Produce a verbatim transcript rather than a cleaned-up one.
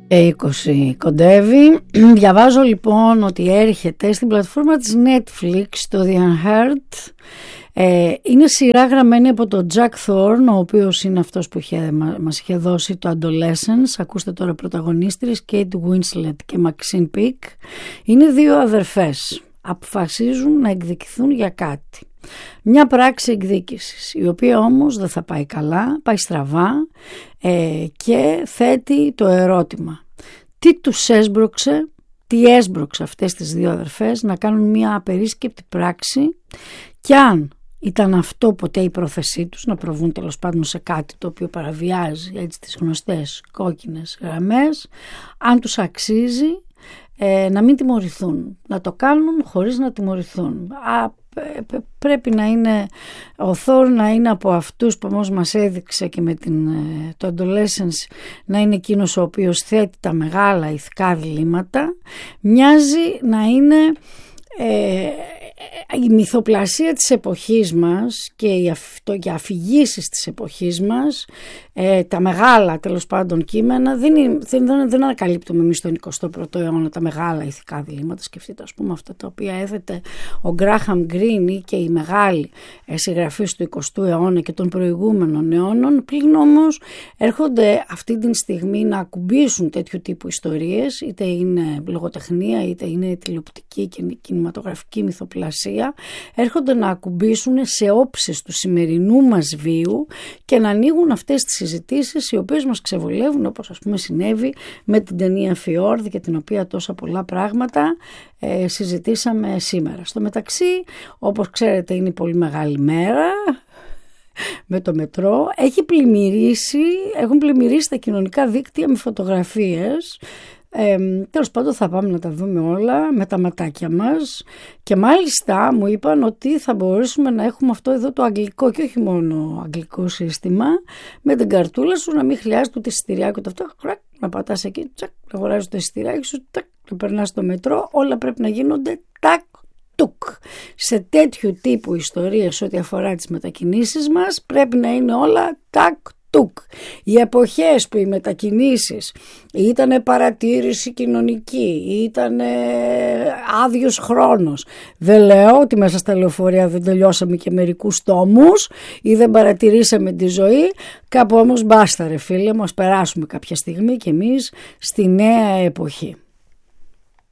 είκοσι κοντεύει. Διαβάζω λοιπόν ότι έρχεται στην πλατφόρμα της Netflix το The Unheard. Ε, είναι σειρά γραμμένη από τον Jack Thorne, ο οποίος είναι αυτός που είχε, μας είχε δώσει το Adolescence. Ακούστε τώρα πρωταγωνίστρες, Kate Winslet και Maxine Peake. Είναι δύο αδερφές, αποφασίζουν να εκδικηθούν για κάτι. Μια πράξη εκδίκησης, η οποία όμως δεν θα πάει καλά, πάει στραβά ε, και θέτει το ερώτημα. Τι τους έσπρωξε, τι έσπρωξε αυτές τις δύο αδερφές να κάνουν μια απερίσκεπτη πράξη, και αν ήταν αυτό ποτέ η πρόθεσή τους, να προβούν τέλος πάντων σε κάτι το οποίο παραβιάζει έτσι τις γνωστές κόκκινες γραμμές, αν τους αξίζει ε, να μην τιμωρηθούν, να το κάνουν χωρίς να τιμωρηθούν. Α, πρέπει να είναι ο Θόρ, να είναι από αυτούς που όμως μας έδειξε και με την, το Adolescence, να είναι εκείνος ο οποίος θέτει τα μεγάλα ηθικά διλήμματα. Μοιάζει να είναι ε, η μυθοπλασία της εποχής μας και οι αφηγήσεις της εποχής μας, ε, τα μεγάλα τέλος πάντων κείμενα, δεν, είναι, δεν, δεν, δεν ανακαλύπτουμε εμείς στον εικοστό πρώτο αιώνα τα μεγάλα ηθικά διλήμματα. Σκεφτείτε ας πούμε αυτά τα οποία έθετε ο Γκράχαμ Γκριν και οι μεγάλοι συγγραφείς του εικοστού αιώνα και των προηγούμενων αιώνων, πλην όμως έρχονται αυτή τη στιγμή να ακουμπήσουν τέτοιου τύπου ιστορίες, είτε είναι λογοτεχνία, είτε είναι τηλεοπτική και κινηματογραφική μυθοπλασία, έρχονται να ακουμπήσουν σε όψεις του σημερινού μας βίου και να ανοίγουν αυτές τις συζητήσεις οι οποίες μας ξεβολεύουν, όπως ας πούμε συνέβη με την ταινία Fjord, για την οποία τόσα πολλά πράγματα ε, συζητήσαμε σήμερα. Στο μεταξύ, όπως ξέρετε, είναι η πολύ μεγάλη μέρα με το μετρό. Έχει πλημμυρίσει, έχουν πλημμυρίσει τα κοινωνικά δίκτυα με φωτογραφίες. Ε, τέλος πάντων θα πάμε να τα δούμε όλα με τα ματάκια μας, και μάλιστα μου είπαν ότι θα μπορέσουμε να έχουμε αυτό εδώ το αγγλικό και όχι μόνο αγγλικό σύστημα, με την καρτούλα σου να μην χρειάζεται ούτε εισιτηριάκι ούτε αυτό, να πατάς εκεί, τσακ, να αγοράζεις το εισιτηριάκι σου, τσακ, να περνάς στο μετρό, όλα πρέπει να γίνονται τακ τουκ. Σε τέτοιου τύπου ιστορίες ό,τι αφορά τις μετακινήσεις μας πρέπει να είναι όλα τακ τουκ. Οι εποχές που οι μετακινήσεις ήταν παρατήρηση κοινωνική, ήταν άδειος χρόνος, δεν λέω ότι μέσα στα λεωφορεία δεν τελειώσαμε και μερικούς τόμους ή δεν παρατηρήσαμε τη ζωή, κάπου όμως μπάστα ρε φίλε, μας περάσουμε κάποια στιγμή κι εμείς στη νέα εποχή.